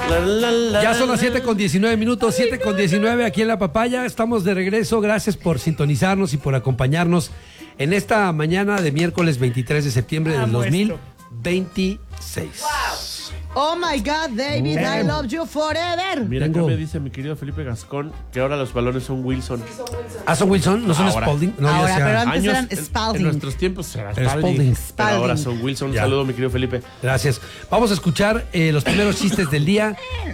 Ya son las 7:19, 7:19 aquí en La Papaya. Estamos de regreso. Gracias por sintonizarnos y por acompañarnos en esta mañana de miércoles 23 de septiembre del 2026. Wow. Oh my God, David, I love you forever. Mira, acá me dice mi querido Felipe Gascón que ahora los balones son Wilson. ¿Ah, son Wilson? ¿No son Ahora. Spalding? No, Ahora, ya pero sea. antes eran En Spalding. nuestros tiempos era Spalding. Pero ahora son Wilson. Un Ya. saludo, mi querido Felipe. Gracias. Vamos a escuchar los primeros chistes del día.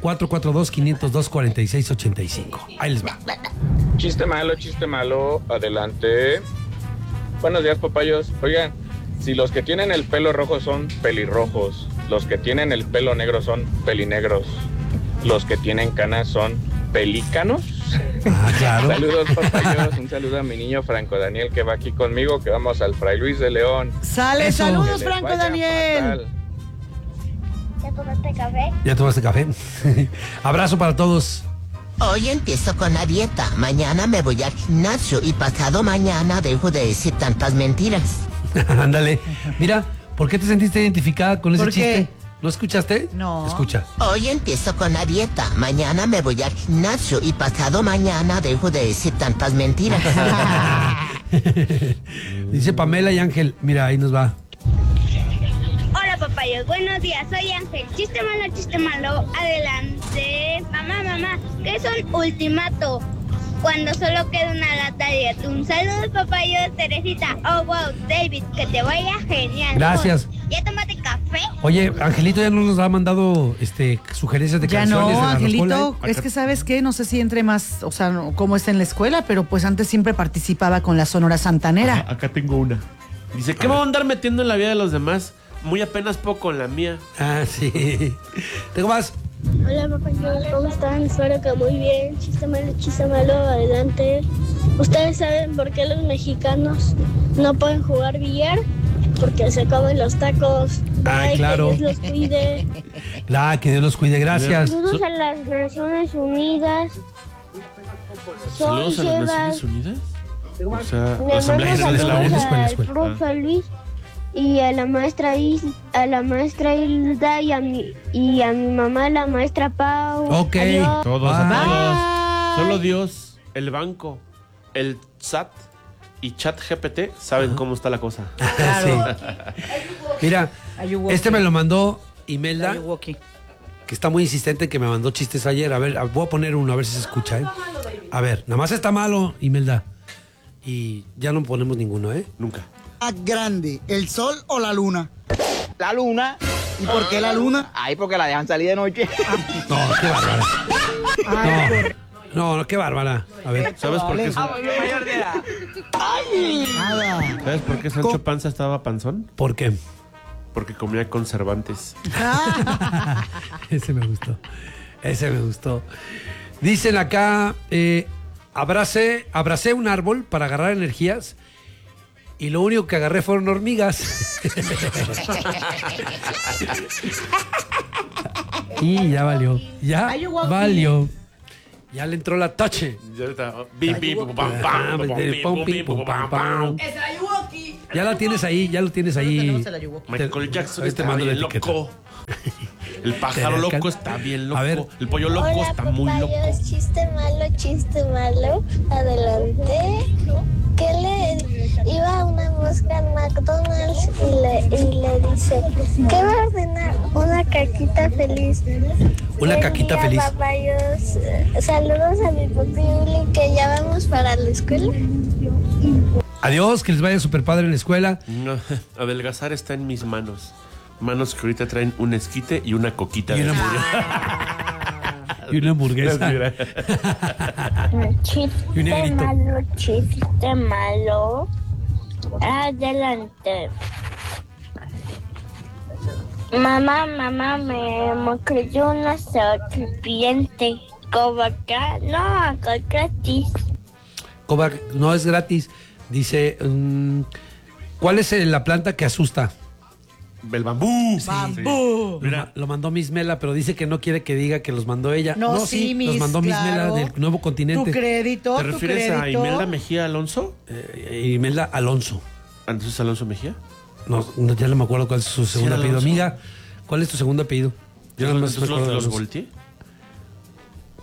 442-502-4685. Ahí les va. Chiste malo, adelante. Buenos días, papayos. Oigan, si los que tienen el pelo rojo son pelirrojos, los que tienen el pelo negro son pelinegros, los que tienen canas son pelícanos. Ah, claro. Saludos, papayos. Un saludo a mi niño Franco Daniel que va aquí conmigo, que vamos al Fray Luis de León. Sale, Eso. saludos, Que les Franco vaya Daniel. fatal. ¿Ya tomaste café? ¿Ya tomaste café? Abrazo para todos. Hoy empiezo con la dieta, mañana me voy al gimnasio y pasado mañana dejo de decir tantas mentiras. Ándale. Mira, ¿por qué te sentiste identificada con ese ¿Por qué? chiste? ¿No escuchaste? No. Escucha. Hoy empiezo con la dieta, mañana me voy al gimnasio y pasado mañana dejo de decir tantas mentiras. Dice Pamela y Ángel. Mira, ahí nos va. Hola, papayos. Buenos días. Soy Ángel. Chiste malo. Adelante. Mamá, ¿qué es un ultimato? Cuando solo queda una lata de atún. Saludos, papayos. Teresita. Oh, wow, David, que te vaya genial. Gracias. ¿Ya tomaste café? Oye, Angelito ya no nos ha mandado sugerencias de Ya canciones de no, la Angelito, Rocola, ¿eh? es que ¿sabes qué? No sé si entre más, o sea, cómo está en la escuela, pero pues antes siempre participaba con la Sonora Santanera. Acá tengo una. Dice, ¿qué vamos a andar metiendo en la vida de los demás? Muy apenas poco en la mía. Ah, sí. Tengo más. Hola, papayos. ¿Cómo están? Espero que muy bien. Chiste malo. Adelante. ¿Ustedes saben por qué los mexicanos no pueden jugar billar? Porque se comen los tacos. Ah, Ay, claro. Que Dios los cuide. Que Dios los cuide, gracias. Saludos a las Naciones Unidas. Soy Saludos a las Sebas. Naciones Unidas. O sea, Le la mando Asamblea General de la saludos ONU. escuela, al escuela. profe Luis y a la maestra Hilda y a mi mamá, la maestra Pau. Ok. Adiós. Todos, a Bye. todos. Solo Dios, el banco, el SAT y ChatGPT saben cómo está la cosa. Sí. Mira, este me lo mandó Imelda, Ayuwoki. que está muy insistente en que me mandó chistes ayer. A ver, voy a poner uno, a ver si se escucha, ¿eh? A ver, nada más está malo, Imelda. Y ya no ponemos ninguno, ¿eh? Nunca. Más grande, el sol o la luna? La luna. ¿Y por qué la luna? Ay, porque la dejan salir de noche. No, qué bárbara. No, qué bárbara. A ver. ¿Sabes por qué? mayor de edad. Nada. ¿Sabes por qué Sancho Panza estaba panzón? ¿Por qué? Porque comía conservantes. Ese me gustó. Dicen acá, abracé un árbol para agarrar energías y lo único que agarré fueron hormigas. Y ya valió. Ya Ayuwoki. valió. Ya le entró la tache. Ya está. Bim, bim, pum, pam, pam, pum, bim, pum, bim, pum, pam, pam. Ya la tienes ahí, ya lo tienes ahí. Tenemos el Ayuwoki. Michael Jackson Ahí te está mando la bien etiqueta. loco. El pájaro loco está bien loco. A ver. El pollo loco Hola, está muy loco. papayos. Chiste malo. Adelante. ¿Qué le iba una mosca al McDonald's y le dice, ¿qué va a ordenar? Una caquita feliz. Una Buen caquita día, feliz. papayos. Saludos a mi papi Uli, que ya vamos para la escuela. Adiós, que les vaya súper padre en la escuela. No, adelgazar está en mis manos. Manos que ahorita traen un esquite y una coquita. Y de una Y una hamburguesa. Y un negrito. Chiste malo. Adelante. Mamá, me creyó una serpiente. ¿Cómo acá? No, acá gratis. Kovac, no es gratis. Dice, ¿cuál es la planta que asusta? El bambú. ¡Bambú! Mira. Lo mandó Miss Mela, pero dice que no quiere que diga que los mandó ella. No, sí, los Miss, mandó Miss claro. Mela del Nuevo Continente. Tu crédito, ¿Te tu refieres crédito. a Imelda Mejía Alonso? Imelda Alonso. ¿Entonces Alonso Mejía? No, ya no me acuerdo cuál es su segundo era apellido. Alonso. Amiga, ¿cuál es tu segundo apellido? Yo nada más me ¿Entonces acuerdo de los Alonso. volteé?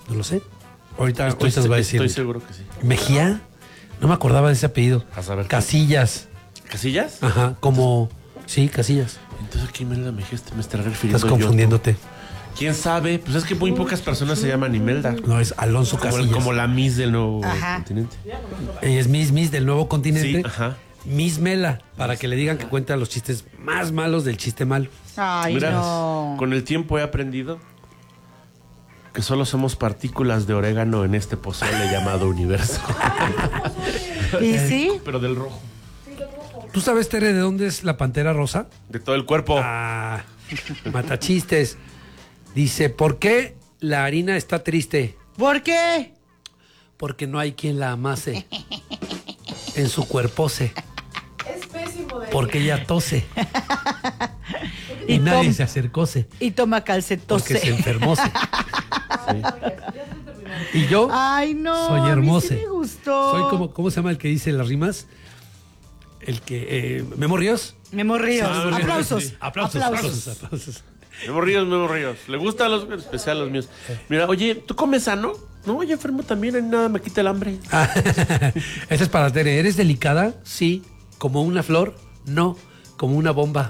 No lo sé. Ahorita nos va a decir. Estoy seguro que sí. ¿Mejía? No me acordaba de ese apellido. A saber. Casillas. ¿Casillas? Ajá, como... Sí, Casillas. Entonces, ¿a quién Imelda Mejía me estará refiriendo? Estás confundiéndote. ¿Quién sabe? Pues es que muy pocas personas se llaman Imelda. No, es Alonso Casillas. Como la Miss del nuevo continente. Ella es Miss del nuevo continente. Sí, ajá. Miss Mela, para que le digan que cuenta los chistes más malos del chiste malo. Ay, Mira, no. con el tiempo he aprendido que solo somos partículas de orégano en este pozole llamado universo. ¿Y sí? Pero del rojo. ¿Tú sabes, Tere, de dónde es la pantera rosa? De todo el cuerpo. Ah, matachistes. Dice, ¿por qué la harina está triste? ¿Por qué? Porque no hay quien la amase. En su cuerpose. Es pésimo de Porque ella tose. Y Y nadie tom- se acercóse. Y toma calcetose. Porque se enfermose. Y yo Ay, no. soy a mí hermoso. sí me gustó. Soy como, ¿cómo se llama el que dice las rimas? El que, ¿Memo Ríos? Memo Ríos. Ah, Aplausos. sí. Aplausos. Memo Ríos. Le gustan los especial los míos. Mira, oye, ¿tú comes sano? No, yo enfermo también, nada me quita el hambre. Ah, esa es para Tere. ¿Eres delicada? Sí. ¿Como una flor? No. Como una bomba.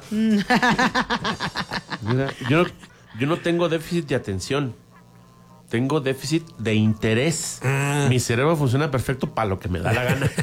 Mira, yo no tengo déficit de atención. Tengo déficit de interés. Ah. Mi cerebro funciona perfecto para lo que me da la gana.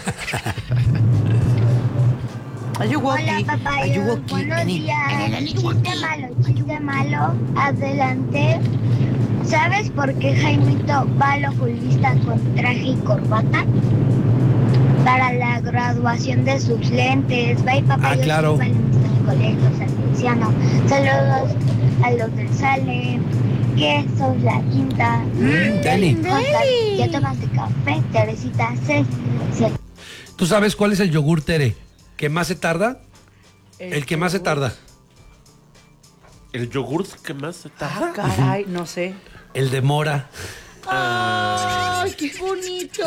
Are you Hola, walking? papá. Are you walking? Buenos días. Chiste malo. Adelante. ¿Sabes por qué Jaimito va al oculista con traje y corbata? Para la graduación de sus lentes. Bye, papá. Ah, Yo claro. soy violinista en el colegio salesiano. Saludos a los del Sale. Que sos la quinta. Deli. ¿Ya tomaste café? Teresita, ¿Tú sabes cuál es el yogur, Tere? ¿Que más se tarda? El que más se tarda. ¿El yogurt que más se tarda? Ah, caray, no sé. El de mora. ¡Ay, qué bonito!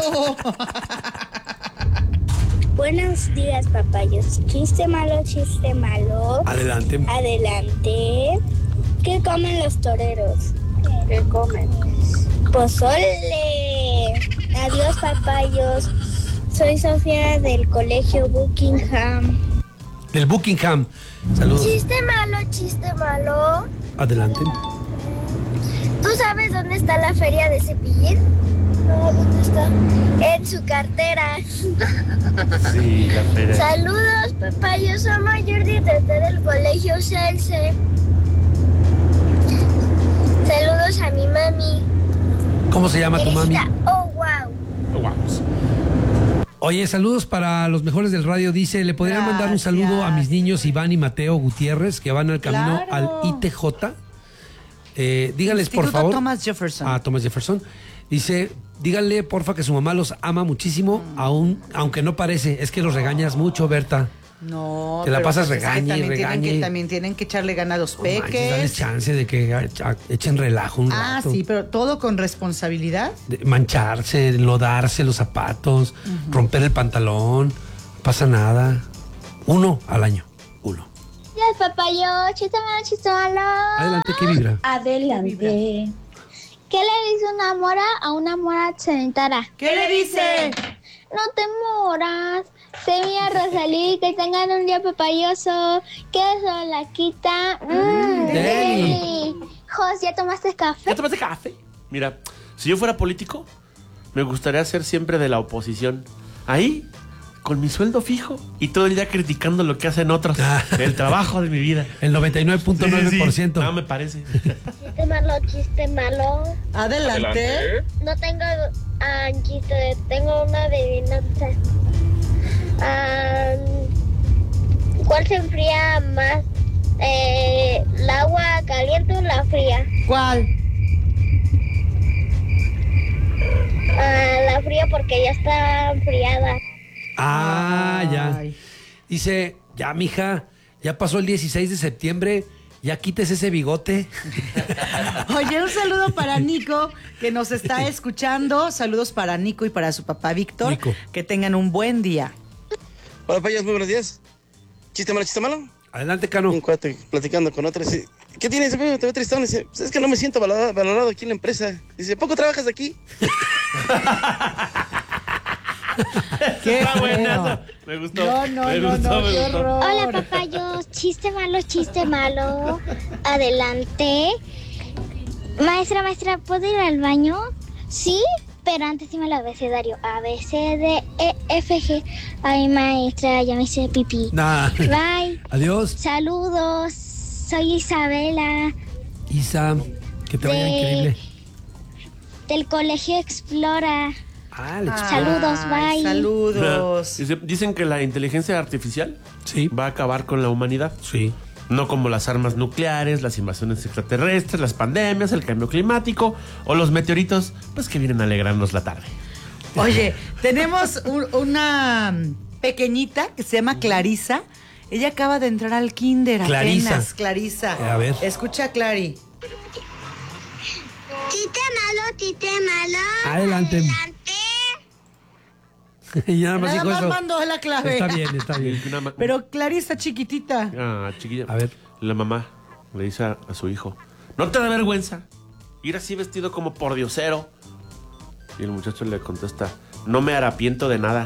Buenos días, papayos. Chiste malo, chiste malo. Adelante. Adelante. ¿Qué comen los toreros? ¿Qué comen? ¡Pozole! Adiós, papayos. Soy Sofía del colegio Buckingham. Del Buckingham. Saludos. Chiste malo. Adelante. ¿Tú sabes dónde está la feria de Cepillín? No, ¿dónde está? En su cartera. Sí, la feria. Saludos, papá. Yo soy mayor director del colegio Celce. Saludos a mi mami. ¿Cómo se llama tu mami? Oh, wow. Oye, saludos para los mejores del radio. Dice, ¿le podrían mandar un saludo a mis niños Iván y Mateo Gutiérrez que van al camino al ITJ? Díganles, por Instituto favor. Thomas Jefferson. A Thomas Jefferson. Dice, díganle, porfa, que su mamá los ama muchísimo, aunque no parece. Es que los regañas mucho, Berta. No, Te la pero pasas pues es que regañe y también regañe. También tienen que echarle ganas a los No manches, dales peques. chance de que echen relajo un Ah, rato. sí, pero todo con responsabilidad. De mancharse, enlodarse los zapatos, romper el pantalón. No pasa nada. 1 al año. 1. Yes, papayo. Chiste malo. Adelante, ¿qué vibra? Adelante. ¿Qué le dice una mora a una mora sedentaria? ¿Qué le dice? No te moras. Semilla Rosalí, que tengan un día papayoso. Que eso la quita. Deli. Jos, ¿ya tomaste café? ¿Ya tomaste café? Mira, si yo fuera político, me gustaría ser siempre de la oposición. Ahí, con mi sueldo fijo y todo el día criticando lo que hacen otros. El trabajo de mi vida. El 99.9%. No me parece. Chiste malo. Adelante. No tengo chiste, tengo una adivinanza. ¿Cuál se enfría más? ¿El agua caliente o la fría? ¿Cuál? La fría porque ya está enfriada. Ah, ya. Dice, ya, mija, ya pasó el 16 de septiembre, ya quites ese bigote. Oye, un saludo para Nico, que nos está escuchando. Saludos para Nico y para su papá Víctor. Nico. Que tengan un buen día. Hola, payas, muy buenos días. ¿Chiste malo, chiste malo? Adelante, Cano. Un cuate platicando con otro ¿qué tienes? Te veo tristón. Dice, pues es que no me siento valorado aquí en la empresa. Dice, ¿poco trabajas aquí? Qué buena. Me gustó. No, me qué gustó. horror. Hola papayos, chiste malo, adelante. Maestra, ¿puedo ir al baño? Sí, pero antes dime el abecedario. A, B, C, D, E, F, G. Ay maestra, ya me hice pipí. Nah. Bye. Adiós. Saludos, soy Isabela. Isa, que te vaya increíble. Del Colegio Explora. Saludos, bye. Saludos. Dicen que la inteligencia artificial va a acabar con la humanidad. Sí. No como las armas nucleares, las invasiones extraterrestres, las pandemias, el cambio climático o los meteoritos, pues que vienen a alegrarnos la tarde. Oye, tenemos una pequeñita que se llama Clarisa. Ella acaba de entrar al kinder apenas. Clarisa. A ver. Escucha a Clary. Chiste malo. Adelante. Y nada más Nada dijo más eso. mandó la clave. Está bien. Pero Clarisa chiquitita. Chiquilla. A ver. La mamá le dice a su hijo, ¿no te da vergüenza ir así vestido como pordiosero? Y el muchacho le contesta, no me arrepiento de nada.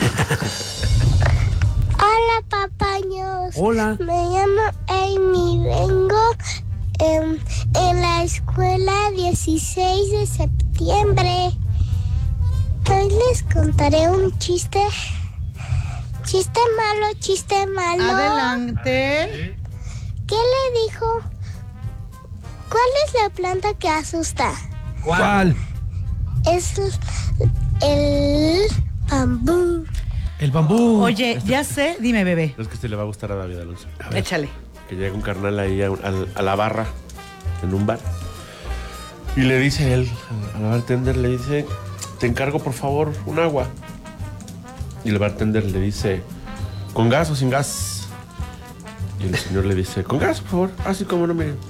Hola papayos. Hola. Me llamo Amy, vengo en la escuela 16 de septiembre. Hoy les contaré un chiste. Chiste malo. Adelante. ¿Qué le dijo? ¿Cuál es la planta que asusta? ¿Cuál? Es el bambú. El bambú. Oye, ya sé, dime bebé. Es que este le va a gustar a David Alonso. Échale. Que llega un carnal ahí a la barra, en un bar. Y le dice él, al bartender, le dice, te encargo por favor un agua. Y el bartender le dice, ¿con gas o sin gas? Y el señor le dice, con gas, por favor. Así como no me...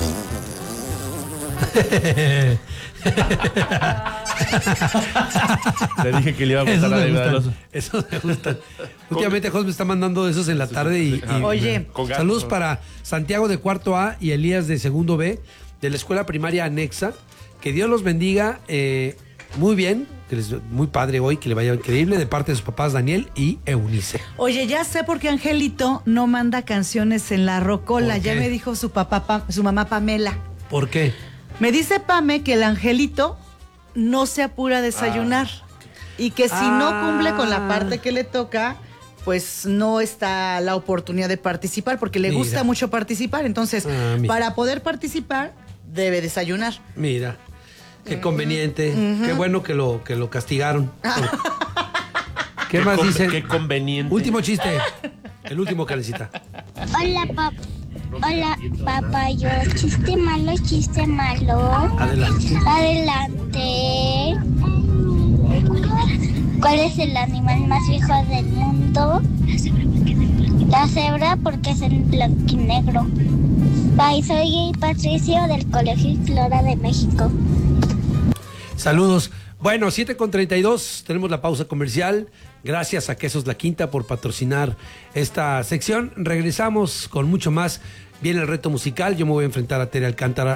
Le dije que le iba a gustar a David Alonso. Esos me gustan. Últimamente Jos me está mandando esos en la tarde y Oye, saludos para Santiago de cuarto A y Elías de segundo B de la escuela primaria anexa. Que Dios los bendiga muy bien, que muy padre hoy, que le vaya increíble de parte de sus papás Daniel y Eunice. Oye, ya sé por qué Angelito no manda canciones en la rocola. ¿Por qué? Ya me dijo su mamá Pamela. ¿Por qué? Me dice Pame que el Angelito no se apura a desayunar y que si no cumple con la parte que le toca, pues no está la oportunidad de participar porque le gusta mucho participar. Entonces, para poder participar, debe desayunar. Mira, qué conveniente. Qué bueno que lo castigaron. ¿Qué más dicen? Qué conveniente. Último chiste. El último, Karencita. Hola papayos, chiste malo. Adelante. ¿Cuál es el animal más viejo del mundo? La cebra porque es en blanco y negro. Bye, soy Patricio del Colegio Explora de México. Saludos. Bueno, 7:32, tenemos la pausa comercial. Gracias a Quesos La Quinta por patrocinar esta sección. Regresamos con mucho más. Viene el reto musical. Yo me voy a enfrentar a Tere Alcántara